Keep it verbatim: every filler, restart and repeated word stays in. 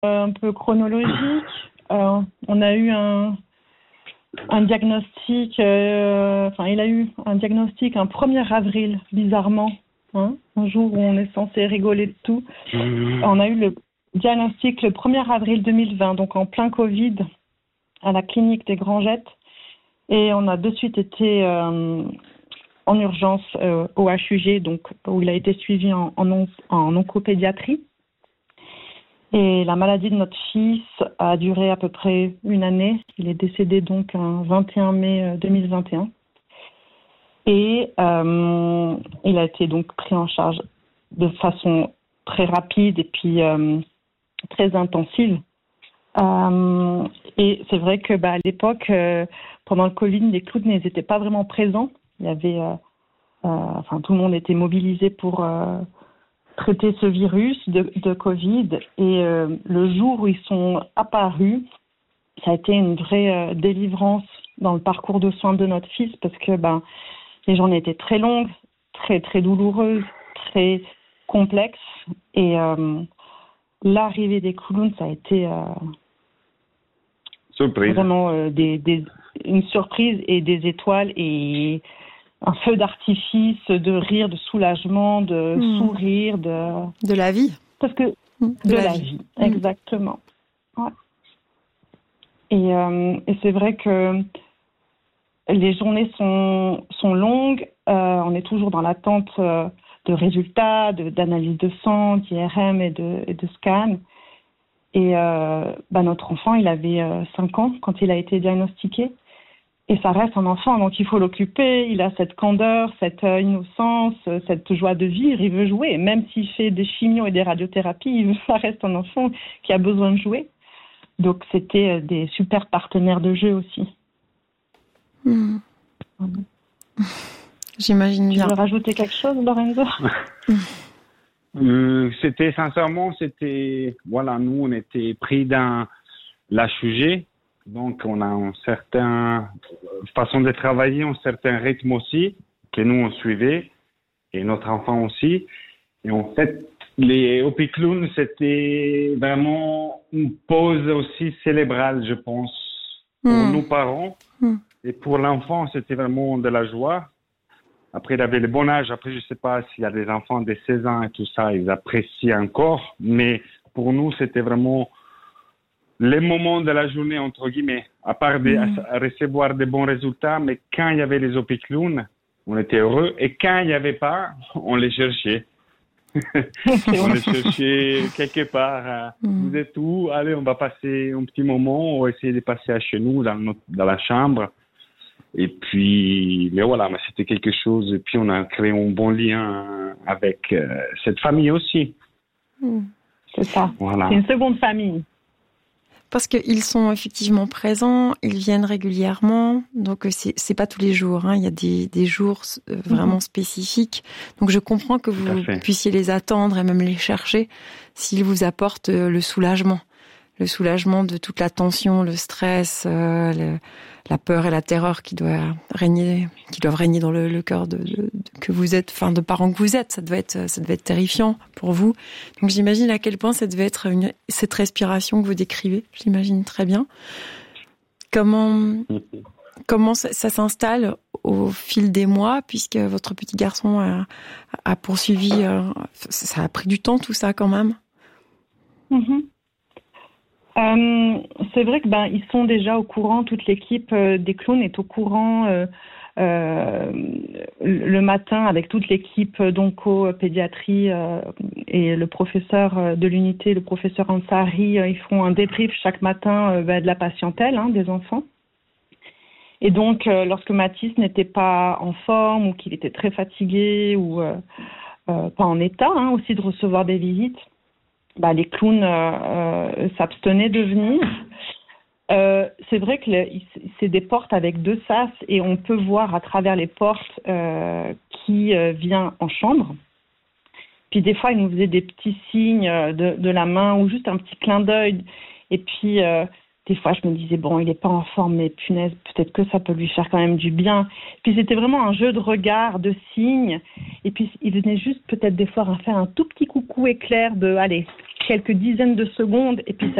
un peu chronologique. Euh, on a eu un, un diagnostic, euh, enfin, il a eu un diagnostic un premier avril, bizarrement, hein, un jour où on est censé rigoler de tout. Mmh. On a eu le diagnostic le premier avril deux mille vingt, donc en plein Covid, à la clinique des Grangettes. Et on a de suite été euh, en urgence euh, au H U G, donc, où il a été suivi en, en, on, en oncopédiatrie. Et la maladie de notre fils a duré à peu près une année. Il est décédé donc un vingt et un mai deux mille vingt et un. Et euh, il a été donc pris en charge de façon très rapide et puis euh, très intensive. Euh, et c'est vrai que bah, à l'époque, euh, pendant le Covid, les clowns n'étaient pas vraiment présents. Il y avait, euh, euh, enfin, tout le monde était mobilisé pour euh, traiter ce virus de, de Covid. Et euh, le jour où ils sont apparus, ça a été une vraie euh, délivrance dans le parcours de soins de notre fils parce que ben, les journées étaient très longues, très très douloureuses, très complexes. Et euh, l'arrivée des clowns, ça a été euh, surprise. Vraiment euh, des, des, une surprise et des étoiles et un feu d'artifice, de rire, de soulagement, de mmh. sourire, de... De la vie. Parce que... Mmh. De, de la, la vie, vie. exactement. Mmh. Ouais. Et, euh, et c'est vrai que les journées sont, sont longues. Euh, on est toujours dans l'attente euh, de résultats, de, d'analyse de sang, d'I R M et de, et de scan. Et euh, bah notre enfant, il avait euh, cinq ans quand il a été diagnostiqué. Et ça reste un enfant, donc il faut l'occuper. Il a cette candeur, cette euh, innocence, cette joie de vivre. Il veut jouer. Même s'il fait des chimios et des radiothérapies, ça reste un enfant qui a besoin de jouer. Donc c'était euh, des super partenaires de jeu aussi. Mmh. J'imagine bien. Tu veux rajouter quelque chose, Lorenzo? Euh, c'était sincèrement, c'était voilà, nous on était pris dans l'H U G, donc on a une certaine façon de travailler, un certain rythme aussi que nous on suivait et notre enfant aussi. Et en fait, les O P Clowns, c'était vraiment une pause aussi cérébrale, je pense, pour mmh. nos parents mmh. et pour l'enfant, c'était vraiment de la joie. Après, il avait le bon âge. Après, je ne sais pas s'il y a des enfants de seize ans et tout ça, ils apprécient encore. Mais pour nous, c'était vraiment les moments de la journée, entre guillemets, à part de mmh. recevoir des bons résultats. Mais quand il y avait les O P Clowns, on était heureux. Et quand il n'y avait pas, on les cherchait. on les cherchait quelque part. Mmh. Vous êtes où? Allez, on va passer un petit moment. On va essayer de passer à chez nous, dans, notre, dans la chambre. Et puis, mais voilà, mais c'était quelque chose. Et puis, on a créé un bon lien avec euh, cette famille aussi. Mmh. C'est ça. Voilà. C'est une seconde famille. Parce qu'ils sont effectivement présents, ils viennent régulièrement. Donc, c'est, c'est pas tous les jours. Hein. Il y a des, des jours vraiment mmh. spécifiques. Donc, je comprends que vous puissiez les attendre et même les chercher s'ils vous apportent le soulagement. Le soulagement de toute la tension, le stress, euh, le, la peur et la terreur qui doivent régner, qui doivent régner dans le, le cœur de, de, de que vous êtes, enfin de parents que vous êtes. Ça devait être, ça devait être terrifiant pour vous. Donc j'imagine à quel point ça devait être une, cette respiration que vous décrivez. J'imagine très bien. Comment, comment ça, ça s'installe au fil des mois, puisque votre petit garçon a, a poursuivi. Euh, ça a pris du temps tout ça quand même. Mm-hmm. Euh, c'est vrai que ben ils sont déjà au courant, toute l'équipe euh, des clowns est au courant euh, euh, le matin avec toute l'équipe d'onco-pédiatrie euh, et le professeur de l'unité, le professeur Ansari, euh, ils font un débrief chaque matin euh, ben, de la patientèle, hein, des enfants. Et donc euh, lorsque Mathis n'était pas en forme ou qu'il était très fatigué ou euh, euh, pas en état hein, aussi de recevoir des visites, bah, les clowns euh, euh, s'abstenaient de venir. Euh, c'est vrai que le, c'est des portes avec deux sas et on peut voir à travers les portes euh, qui euh, vient en chambre. Puis des fois, ils nous faisaient des petits signes de, de la main ou juste un petit clin d'œil. Et puis, euh, des fois, je me disais, bon, il n'est pas en forme, mais punaise, peut-être que ça peut lui faire quand même du bien. Puis c'était vraiment un jeu de regard, de signes. Et puis, il venait juste peut-être des fois à faire un tout petit coucou éclair de, allez, quelques dizaines de secondes et puis